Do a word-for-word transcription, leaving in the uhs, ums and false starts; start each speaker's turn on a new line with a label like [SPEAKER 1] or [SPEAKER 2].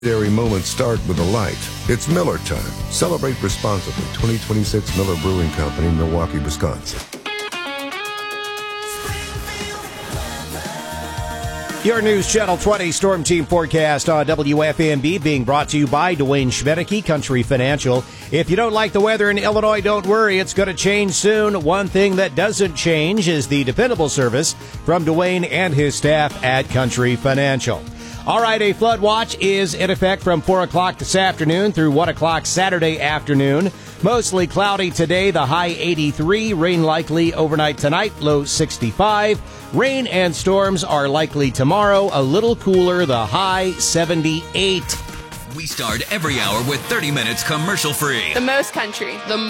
[SPEAKER 1] Dairy moments start with a light. It's Miller time. Celebrate responsibly. twenty twenty-six Miller Brewing Company, Milwaukee, Wisconsin.
[SPEAKER 2] Your News Channel twenty Storm Team forecast on W F M B being brought to you by Dwayne Schmedeke, Country Financial. If you don't like the weather in Illinois, don't worry. It's going to change soon. One thing that doesn't change is the dependable service from Dwayne and his staff at Country Financial. All right, a flood watch is in effect from four o'clock this afternoon through one o'clock Saturday afternoon. Mostly cloudy today, the high eighty-three. Rain likely overnight tonight, low sixty-five. Rain and storms are likely tomorrow, a little cooler, the high seventy-eight.
[SPEAKER 3] We start every hour with thirty minutes commercial free.
[SPEAKER 4] The most country, the